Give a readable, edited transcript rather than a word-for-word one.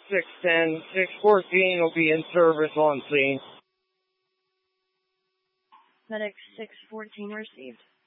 610, 614 will be in service on scene. Medic 614 received.